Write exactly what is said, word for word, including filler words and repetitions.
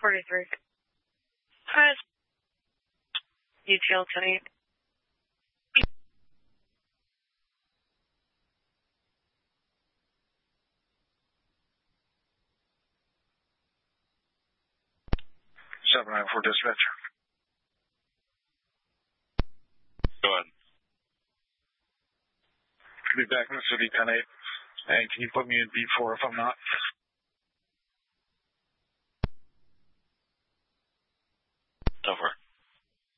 forty-three. Hi. U T L ten eight. seven nine four dispatch. Go ahead. Be back in the city, ten eight. And can you put me in B four if I'm not?